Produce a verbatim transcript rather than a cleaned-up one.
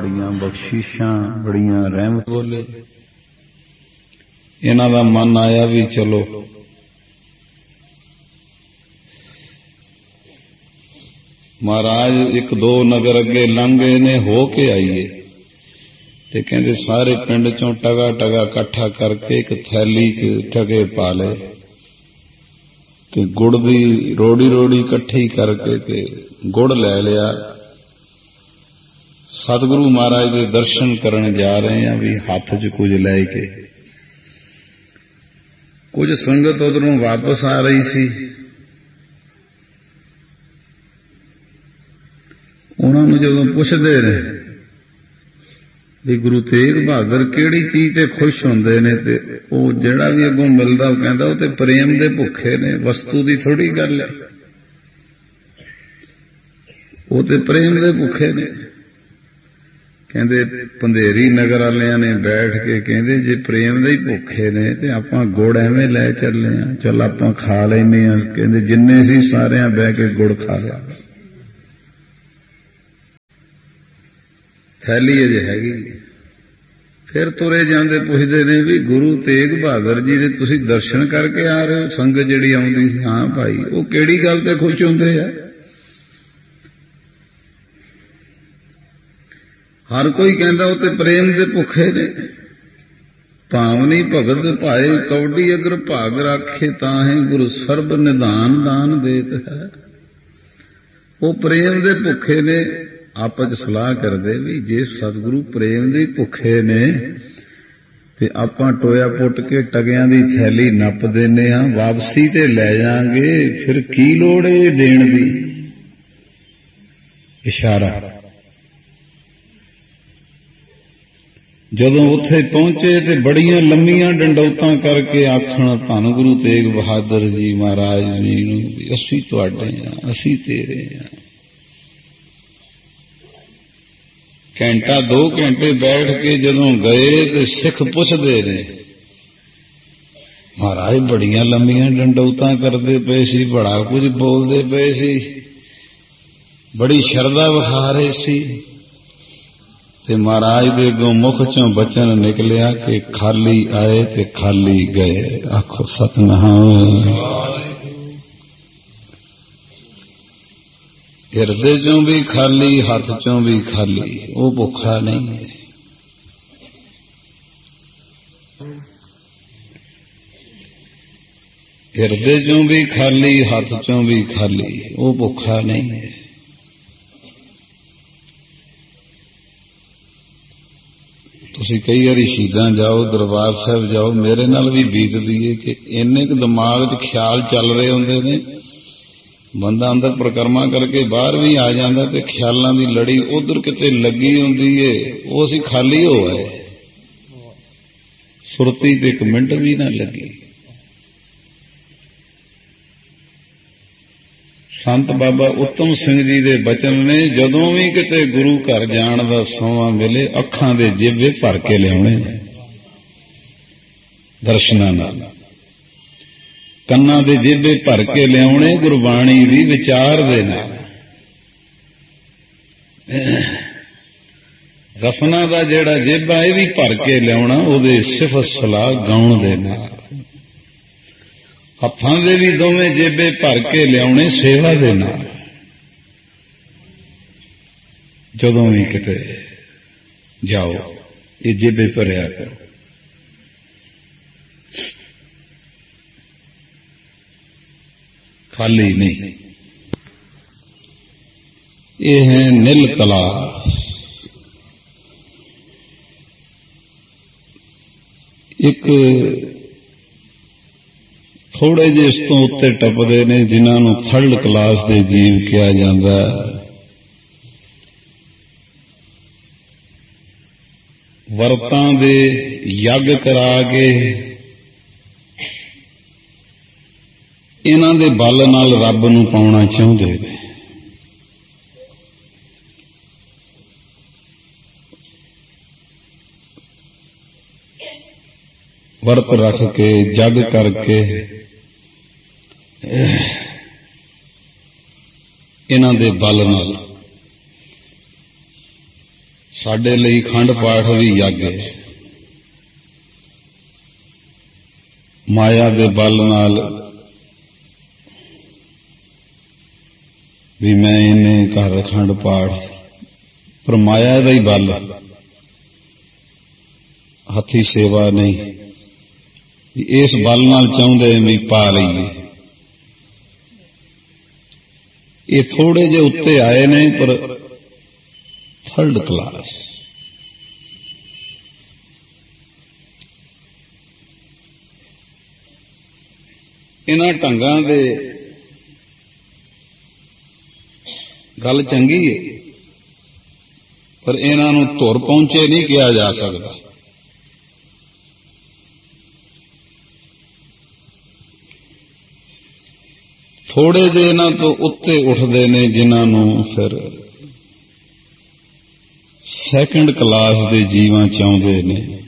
बड़ियां बख्शिशां बड़ियां रहमत बोले। इन्हां दा मन आया भी चलो महाराज एक दो नगर अगे लंघ गए ने हो के आईए ते कहंदे सारे पिंड चों टगा टगा इकट्ठा करके एक थैली च टगे पा ले ते गुड़ दी रोड़ी रोड़ी इकट्ठी करके ते गुड़ लै लिया। सतगुरु महाराज दे दर्शन करन जा रहे हैं भी हाथ च कुछ लैके। कुछ संगत उधरों वापस आ रही सी, उन्होंने जदों पुछदे ने भी गुरु तेग बहादुर किहड़ी चीज ते खुश होंदे ने ते ओह जिहड़ा भी अगों मिलदा ओह कहंदा ओह ते प्रेम दे भुखे ने, वस्तु दी थोड़ी गल है, ओह ते प्रेम दे भुखे ने। कहंदे पंधेरी नगर वालियां ने बैठ के कहंदे जे प्रेम दे ही भुखे ने ते आपां गुड़ एवें लै चले आ, चल आपां खा लैने आ। कहंदे जिन्ने सी सारियां बह के गुड़ खा लिया, थैली अजे हैगी। फिर तुरे जांदे पुछदे ने भी गुरु तेग बहादुर जी दे तुसीं दर्शन करके आ रहे हो? संगत जिहड़ी आउंदी सी, हां भाई। ओह किहड़ी गल ते खुश हुंदे आ? हर कोई कहंदा ओह ते प्रेम दे भुखे ने। भावनी भगत भाए कौडी अगर भाग राखे ताहे गुरु सर्ब निधान दान देत है। ओह प्रेम दे भुखे ने। आपस सलाह करदे भी जे सतगुरु प्रेम दे भुखे ने ते आपां टोया पुट के टगियां दी थैली नप देने हां, वापसी ते लै जांगे, फिर की लोड़ है देण दी। इशारा। जदों उत्थे पहुंचे ते बड़ियां लंमियां डंडौतां करके आखण धन गुरु तेग बहादुर जी महाराज जी नूं असीं तुहाडे हां, असीं तेरे हां। घंटा दो घंटे बैठ के जदों गए तो सिख पुछदे ने महाराज बड़ियां लंबियां डंडौतां करदे पे सी, बड़ा कुछ बोलदे पे सी, बड़ी शरदा विखा रहे सी ते महाराज दे अगों मुख चों बचन निकलिया कि खाली आए ते खाली गए। आखो सतनाम। हिरदे चों भी खाली, हाथ चों भी खाली, वो भुखा नहीं है। हिरदे चों भी खाली, हाथ चों भी खाली, वो भुखा नहीं है। तुसीं कई बारी शहीदां जाओ, दरबार साहब जाओ, मेरे नाल भी बीतदी है कि इन्ने क दिमाग च ख्याल चल रहे होंदे ने, बंदा अंदर परिक्रमा करके बाहर भी आ जाता तो ख्यालों की लड़ी उधर किते लगी होंदी है, वो असीं खाली हो आए, सुरती ते एक मिनट भी ना लगी। संत बाबा उत्तम सिंह जी दे बचन ने जदों भी किते गुरु घर जाण दा सौवा मिले अखां दे जेबे भर के लियाउने दर्शनां नाल, कन्ना दे जेबे भर के लियाउने गुरबाणी भी विचार दे नाल, रसना दा जेड़ा जेबा ये भी भर के लियाउणा उहदे सिफत सलाह गाउण दे नाल, हत्थां दे भी दोवें जेबे भर के लियाउने सेवा दे नाल। जदों भी किते जाओ ये जेबे भरिया करो। खाली नहीं, ये है नील कलास। एक थोड़े जे इस तो उत्ते टपदे ने जिन्होंने थर्ड क्लास दे जीव कहा जाता है। वरतां दे यज्ञ करा के इन्हां दे बल नाल रब नूं पाउणा चाहुंदे ने। वर्त रख के जग करके इन्हां दे बल नाल साडे लई खंड पाठ भी यज्ञ है। माया दे बल नाल भी मैं इन्हें कर खंड पाठ, पर माया दा ही बल, हथी सेवा नहीं। इस बल नाल चाहुंदे भी पा लईए। ये थोड़े जे उत्ते आए ने, पर थर्ड क्लास। इन्हां ढंगां दे गल चंगी है, पर इन्हां नूं धुर पहुंचे नहीं कहा जा सकता। थोड़े जे इन्हां तो उत्ते उठते ने, जिन्हां नूं फिर सैकंड क्लास दे जीवां चाहुंदे ने।